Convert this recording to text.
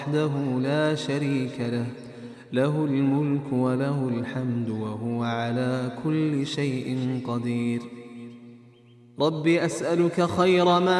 وحده لا شريك له، له الملك وله الحمد وهو على كل شيء قدير. رب أسألك خير ما